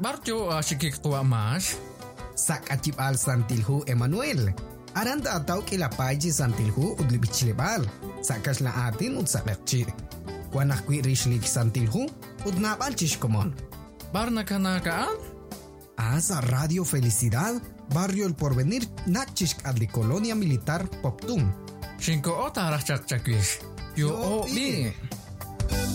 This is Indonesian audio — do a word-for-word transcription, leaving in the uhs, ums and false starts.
Barjo asikik tua mas. Sak acip al santilhu Emmanuel. Aranda atau kilapaji santilhu udlibichilebal. Sakas la atin ud sakakchi. Kuanak kwi rishlik santilhu udnabal chishkomon. Barna kanakaan? Asa Radio Felicidad, Barrio El Porvenir, Nachishk adli Colonia Militar Poptum. Shinko ota rachak chakwish. Yo o bi.